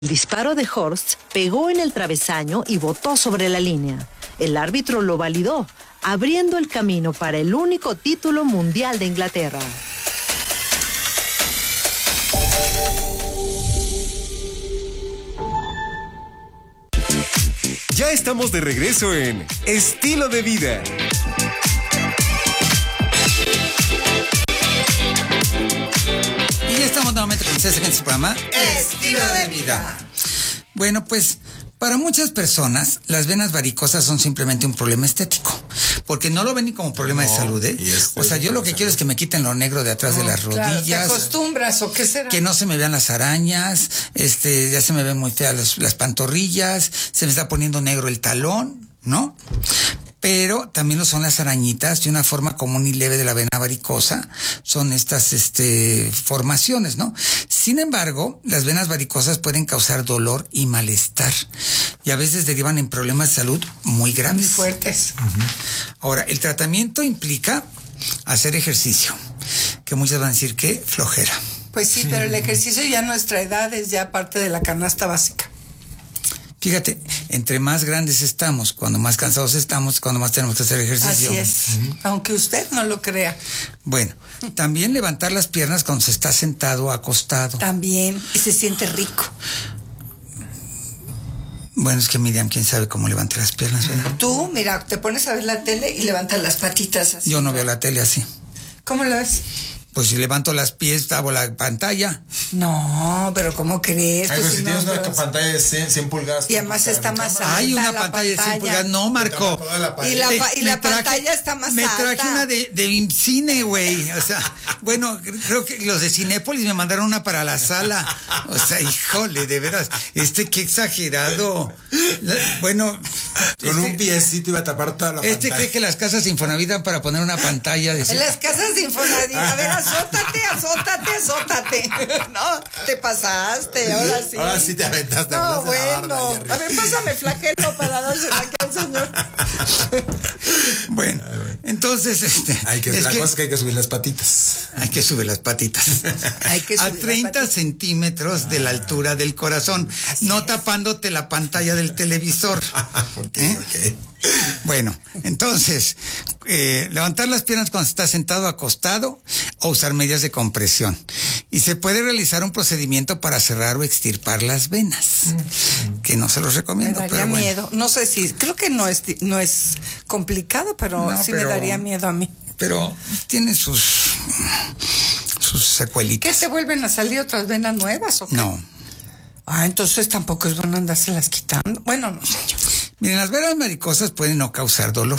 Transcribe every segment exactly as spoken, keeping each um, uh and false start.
El disparo de Horst pegó en el travesaño y botó sobre la línea. El árbitro lo validó, abriendo el camino para el único título mundial de Inglaterra. Ya estamos de regreso en Estilo de Vida. Y ya estamos nuevamente con ustedes en su programa Estilo de Vida. Bueno, pues para muchas personas las venas varicosas son simplemente un problema estético, porque no lo ven ni como problema no, de salud, ¿eh? O sea, yo lo que quiero es que me quiten lo negro de atrás no, de las rodillas. Claro, ¿te acostumbras o qué será? Que no se me vean las arañas, este, ya se me ven muy feas las, las pantorrillas, se me está poniendo negro el talón, ¿no? Pero también lo son las arañitas, y una forma común y leve de la vena varicosa son estas este, formaciones, ¿no? Sin embargo, las venas varicosas pueden causar dolor y malestar, y a veces derivan en problemas de salud muy graves. Muy fuertes. Uh-huh. Ahora, el tratamiento implica hacer ejercicio, que muchos van a decir que flojera. Pues sí, pero el ejercicio ya a nuestra edad es ya parte de la canasta básica. Fíjate, entre más grandes estamos, cuando más cansados estamos, cuando más tenemos que hacer ejercicio. Así es, uh-huh. Aunque usted no lo crea. Bueno, también levantar las piernas cuando se está sentado o acostado. También, y se siente rico. Bueno, es que Miriam, quién sabe cómo levante las piernas, ¿verdad? Tú, mira, te pones a ver la tele y levantas las patitas así. Yo no veo la tele así. ¿Cómo lo ves? Pues si levanto las pies, hago la pantalla. No, pero ¿cómo crees? Ay, pues si, si no, tienes una pero... pantalla de cien pulgadas. Y además está más alta. Hay una la pantalla de pantalla. cien pulgadas. No, Marco. La y la, pa- y la traje, pantalla está más me alta. Me traje una de, de cine, güey. O sea, bueno, creo que los de Cinépolis me mandaron una para la sala. O sea, híjole, de veras. Este, qué exagerado. La, bueno. Con este, un piecito iba a tapar toda la este pantalla. Este cree que las casas Infonavit dan para poner una pantalla de... En las casas de Infonavit. A ver, azótate, azótate, azótate. No, te pasaste, ahora sí. Ahora sí te aventaste. No, bueno. A ver, pásame flagelo para dársela aquí al señor. Bueno, entonces, este... Hay que, es la que, cosa es que hay que subir las patitas. Hay que subir las patitas. Hay que subir a treinta centímetros de la altura del corazón, así no es. Tapándote la pantalla del televisor. Okay, ¿eh? Okay. Bueno, entonces, eh, levantar las piernas cuando se está sentado o acostado o usar medias de compresión. Y se puede realizar un procedimiento para cerrar o extirpar las venas, mm. que no se los recomiendo. Me daría pero bueno. miedo. No sé si, creo que no es, no es complicado, pero no, sí pero, me daría miedo a mí. Pero tiene sus, sus secuelitas. ¿Qué se vuelven a salir otras venas nuevas o qué? No. Ah, entonces tampoco es bueno andárselas quitando. Bueno, no sé yo. Miren, las venas varicosas pueden no causar dolor.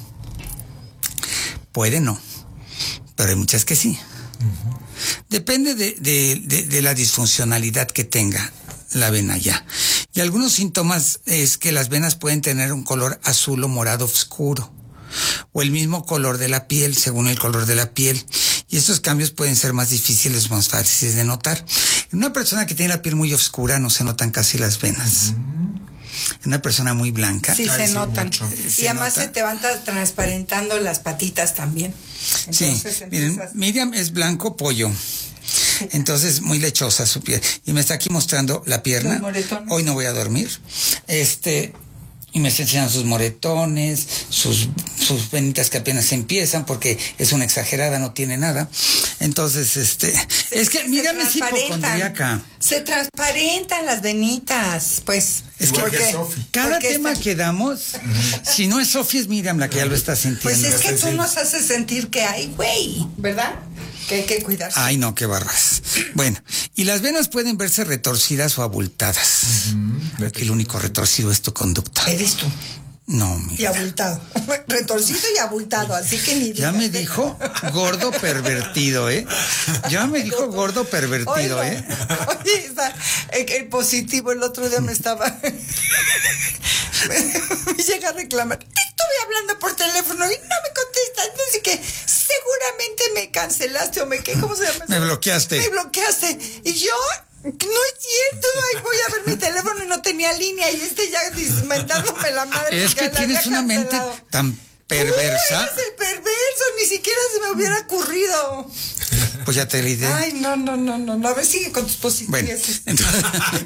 Puede no, pero hay muchas que sí. Uh-huh. Depende de, de, de, de la disfuncionalidad que tenga la vena ya. Y algunos síntomas es que las venas pueden tener un color azul o morado oscuro, o el mismo color de la piel, según el color de la piel. Y estos cambios pueden ser más difíciles, más fáciles de notar. En una persona que tiene la piel muy oscura no se notan casi las venas. Uh-huh. En una persona muy blanca. Sí, Ay, se sí, notan. Mucho. Y además nota. Se te van transparentando las patitas también. Entonces, sí, miren, empiezas... Miriam es blanco pollo. Entonces, muy lechosa su piel. Y me está aquí mostrando la pierna. Hoy no voy a dormir. Este... Y me está enseñando sus moretones, sus, sus venitas que apenas empiezan, porque es una exagerada, no tiene nada. Entonces, este, se, es que, mírame, es hipocondríaca. Se transparentan las venitas, pues. Es que, porque, cada tema está... que damos, si no es Sofía, es Miriam la que ya lo está sintiendo. Pues es que tú nos haces sentir que hay, güey, ¿verdad? Que hay que cuidarse. Ay, no, qué barras. Bueno, y las venas pueden verse retorcidas o abultadas. Uh-huh. Aquí el único retorcido es tu conducta. ¿Eres tú? No, mira. Y abultado. Retorcido y abultado, así que ni... Ya me dijo gordo pervertido, ¿eh? Ya me dijo gordo pervertido, Oye, ¿eh? Oye, está, el, el positivo el otro día me estaba... me llega a reclamar. Te estuve hablando por teléfono y no me contestas. No sé qué. Seguramente me cancelaste o me... ¿qué? ¿Cómo se llama? Me bloqueaste. Me bloqueaste. Y yo... No es cierto, ay, voy a ver mi teléfono y no tenía línea y este ya dismentándome la madre. Es que tienes una mente tan perversa. Uy, eres el perverso, ni siquiera se me hubiera ocurrido. Pues ya te la idea. Ay, no, no, no, no, no, a ver, sigue con tus posibilidades. Bueno, entonces...